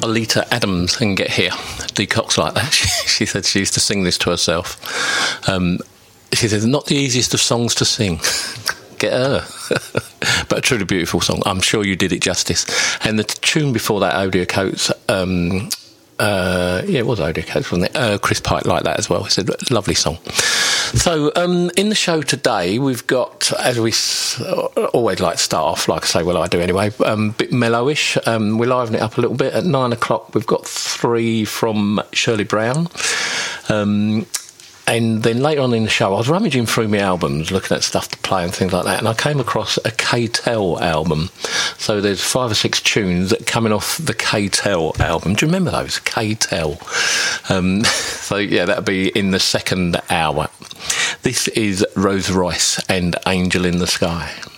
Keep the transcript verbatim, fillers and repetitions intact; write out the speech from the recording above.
Alita Adams can get here. Dee Cox like that. She, she said she used to sing this to herself. Um, she said, not the easiest of songs to sing. Get her. But a truly beautiful song. I'm sure you did it justice. And the tune before that, Odia Coates, um, uh, yeah, it was Odia Coates, wasn't it? Uh, Chris Pike like that as well. It's a lovely song. So, um, in the show today, we've got, as we s- always like to start off, like I say, well, I do anyway, a um, bit mellowish. Um, we're livening it up a little bit. At nine o'clock, we've got three from Shirley Brown. Um, and then later on in the show, I was rummaging through my albums, looking at stuff to play and things like that, and I came across a K-Tel album. So there's five or six tunes coming off the K-Tel album. Do you remember those? K-Tel. Um, so, yeah, that'll be in the second hour. This is Rose Royce and Angel in the Sky.